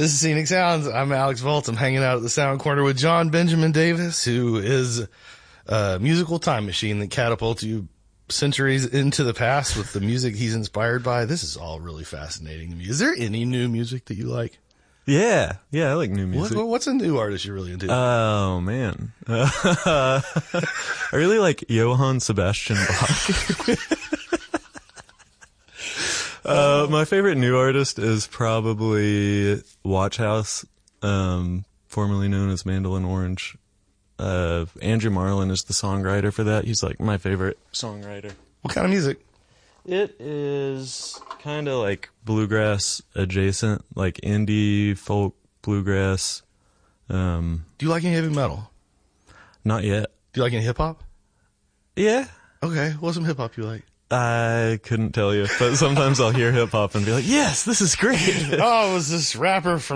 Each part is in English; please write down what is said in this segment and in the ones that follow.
This is Scenic Sounds. I'm Alex Volts. I'm hanging out at the Sound Corner with John Benjamin Davis, who is a musical time machine that catapults you centuries into the past with the music he's inspired by. This is all really fascinating to me. Is there any new music that you like? Yeah, I like new music. What's a new artist you're really into? Oh, man. I really like Johann Sebastian Bach. My favorite new artist is probably Watch House, formerly known as Mandolin Orange. Andrew Marlin is the songwriter for that. He's like my favorite songwriter. What kind of music? It is kind of like bluegrass adjacent, like indie, folk, bluegrass. Do you like any heavy metal? Not yet. Do you like any hip hop? Yeah. Okay, what's some hip hop you like? I couldn't tell you, but sometimes I'll hear hip hop and be like, yes, this is great. Oh, it was this rapper from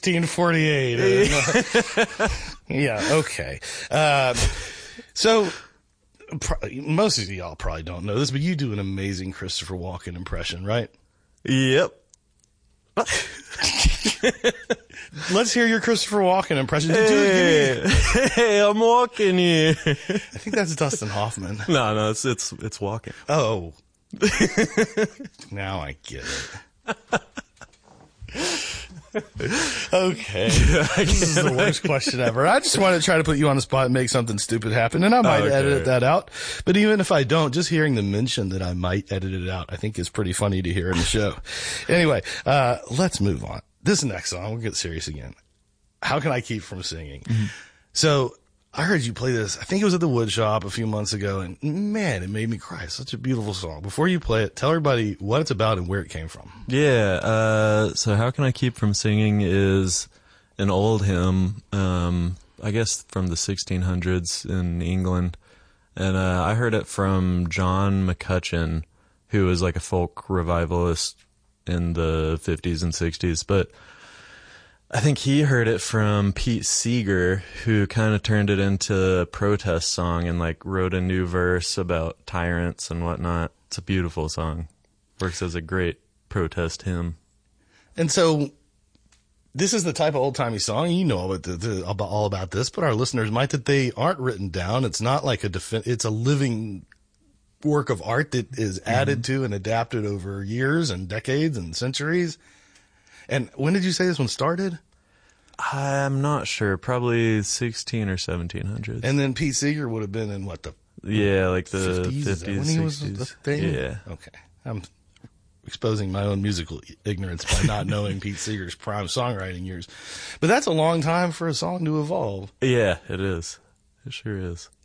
1648. Yeah, okay. So, most of y'all probably don't know this, but you do an amazing Christopher Walken impression, right? Yep. Let's hear your Christopher Walken impression. Hey, I'm walking here. I think that's Dustin Hoffman. No, it's Walken. Oh. Now I get it. Okay. This is the worst question ever. I just want to try to put you on the spot and make something stupid happen, and I might edit that out. But even if I don't, just hearing the mention that I might edit it out, I think is pretty funny to hear in the show. Anyway, let's move on. This next song, we'll get serious again. How Can I Keep From Singing? Mm-hmm. So I heard you play this, I think it was at the wood shop a few months ago, and man, it made me cry. It's such a beautiful song. Before you play it, tell everybody what it's about and where it came from. Yeah, so How Can I Keep From Singing is an old hymn, I guess from the 1600s in England. And I heard it from John McCutcheon, who was like a folk revivalist in the 50s and 60s. But I think he heard it from Pete Seeger, who kind of turned it into a protest song and like wrote a new verse about tyrants and whatnot. It's a beautiful song. Works as a great protest hymn. And so this is the type of old-timey song, you know all about this, but our listeners might, that they aren't written down. It's not like it's a living work of art that is added to and adapted over years and decades and centuries. And when did you say this one started? I'm not sure. Probably 16 or 1700s. And then Pete Seeger would have been in what, the like the 50s? 50s, when 60s. he was the thing? Yeah. Okay. I'm exposing my own musical ignorance by not knowing Pete Seeger's prime songwriting years. But that's a long time for a song to evolve. Yeah, it is. It sure is.